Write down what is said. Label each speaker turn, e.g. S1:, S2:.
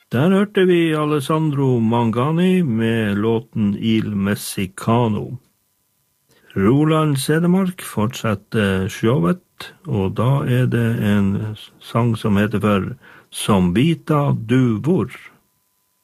S1: Der hørte vi Alessandro Mangani med låten Il Messicano. Roland Sedemark fortsetter showet, og da det en sang som heter for Som bita du vor.